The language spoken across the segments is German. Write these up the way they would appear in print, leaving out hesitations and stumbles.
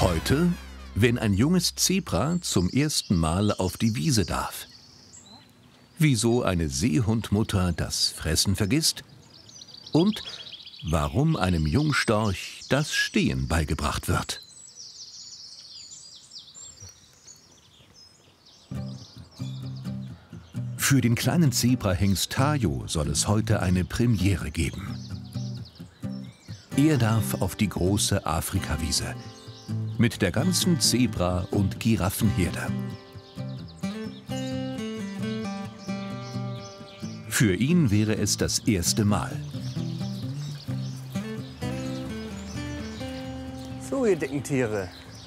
Heute, wenn ein junges Zebra zum ersten Mal auf die Wiese darf. Wieso eine Seehundmutter das Fressen vergisst und warum einem Jungstorch das Stehen beigebracht wird. Für den kleinen Zebrahengst Tayo soll es heute eine Premiere geben. Er darf auf die große Afrikawiese mit der ganzen Zebra- und Giraffenherde. Für ihn wäre es das erste Mal. So, ihr dicken Tiere.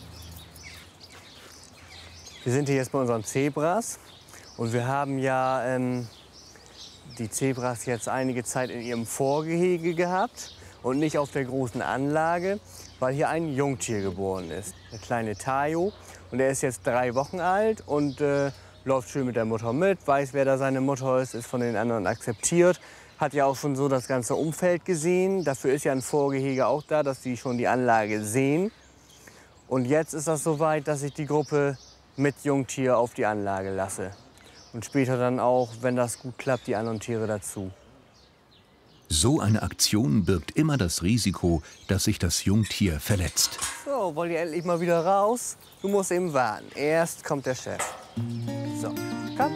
Wir sind hier jetzt bei unseren Zebras und wir haben ja die Zebras jetzt einige Zeit in ihrem Vorgehege gehabt und nicht auf der großen Anlage, weil hier ein Jungtier geboren ist. Der kleine Tayo, und der ist jetzt 3 Wochen alt und läuft schön mit der Mutter mit, weiß, wer da seine Mutter ist von den anderen akzeptiert. Hat ja auch schon so das ganze Umfeld gesehen. Dafür ist ja ein Vorgehege auch da, dass die schon die Anlage sehen. Und jetzt ist das soweit, dass ich die Gruppe mit Jungtier auf die Anlage lasse. Und später dann auch, wenn das gut klappt, die anderen Tiere dazu. So eine Aktion birgt immer das Risiko, dass sich das Jungtier verletzt. So, wollt ihr endlich mal wieder raus? Du musst eben warten. Erst kommt der Chef. So, komm.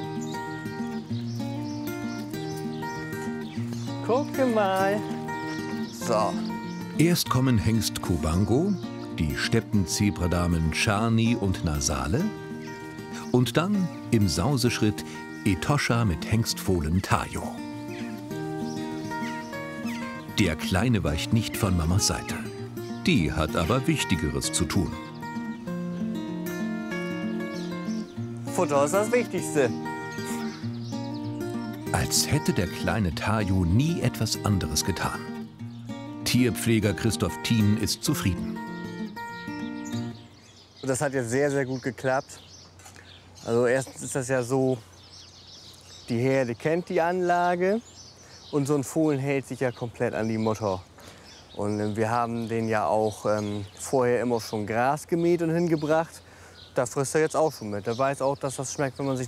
Gucke mal. So. Erst kommen Hengst Kubango, die Steppenzebradamen Charni und Nasale und dann im Sauseschritt Etosha mit Hengstfohlen Tayo. Der Kleine weicht nicht von Mamas Seite. Die hat aber Wichtigeres zu tun. Futter ist das Wichtigste. Als hätte der kleine Tayo nie etwas anderes getan. Tierpfleger Christoph Thien ist zufrieden. Das hat jetzt sehr, sehr gut geklappt. Also erstens ist das ja so, die Herde kennt die Anlage und so ein Fohlen hält sich ja komplett an die Mutter. Und wir haben den ja auch vorher immer schon Gras gemäht und hingebracht. Da frisst er jetzt auch schon mit. Er weiß auch, dass das schmeckt, wenn man sich